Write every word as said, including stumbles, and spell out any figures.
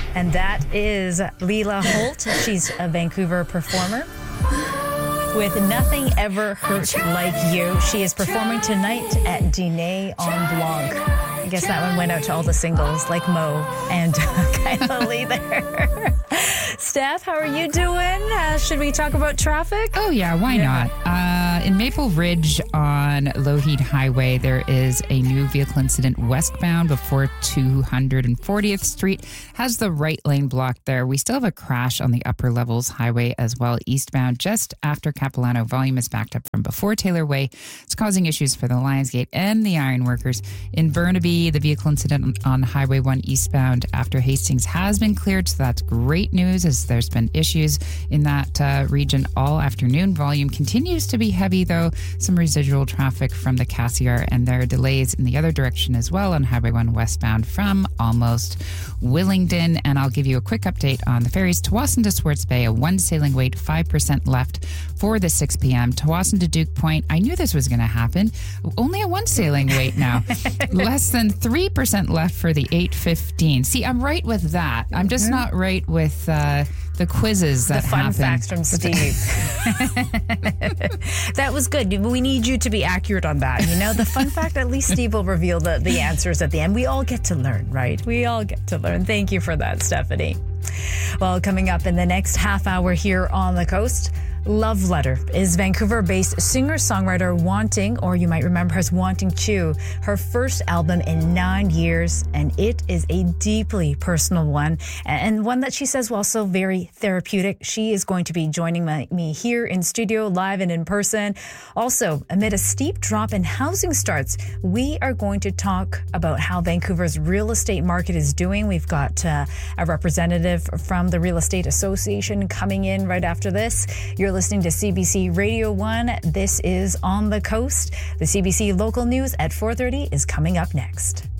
And that is Leela Holt. She's a Vancouver performer with Nothing Ever Hurt Like You. She is performing tonight at Dîner en Blanc. I guess that one went out to all the singles like Mo and Kyla Lee there. Steph, how are you doing? Uh, should we talk about traffic? Oh, yeah, why yeah. not? Uh, in Maple Ridge on Lougheed Highway, there is a new vehicle incident westbound before two hundred fortieth Street. Has the right lane blocked there. We still have a crash on the Upper Levels Highway as well, eastbound, just after Capilano. Volume is backed up from before Taylor Way. It's causing issues for the Lionsgate and the Ironworkers. In Burnaby, the vehicle incident on Highway one eastbound after Hastings has been cleared, so that's great news as there's been issues in that uh, region all afternoon. Volume continues to be heavy, though. Some residual traffic from the Cassiar, and there are delays in the other direction as well on Highway one westbound from almost Willingdon. And I'll give you a quick update on the ferries. Tawasin to Swartz Bay, a one sailing wait, five percent left for the six p.m. Tawasin to Duke Point, I knew this was going to happen. Only a one sailing wait now. Less than three percent left for the eight fifteen. See, I'm right with that. I'm just mm-hmm. not right with uh, the quizzes that The fun happen. facts from Steve. That was good. We need you to be accurate on that. You know, the fun fact, at least Steve will reveal the, the answers at the end. We all get to learn, right? We all get to learn. Thank you for that, Stephanie. Well, coming up in the next half hour here on the coast, Love Letter is Vancouver-based singer-songwriter Wanting, or you might remember her as Wanting Chu, her first album in nine years, and it is a deeply personal one, and one that she says was also very therapeutic. She is going to be joining my, me here in studio, live and in person. Also, amid a steep drop in housing starts, we are going to talk about how Vancouver's real estate market is doing. We've got uh, a representative from the Real Estate Association coming in right after this. You're listening to C B C Radio one. This is On the Coast. The C B C local news at four thirty is coming up next.